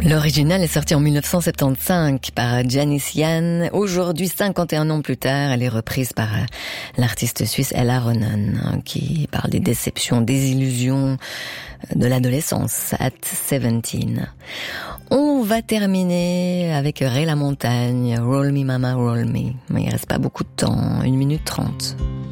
L'original est sorti en 1975 par Janis Ian. Aujourd'hui, 51 ans plus tard, elle est reprise par l'artiste suisse Ella Ronan, qui parle des déceptions, des illusions de l'adolescence, at 17. On va terminer avec Ray La Montagne, Roll Me Mama, Roll Me. Mais il reste pas beaucoup de temps, 1 minute 30.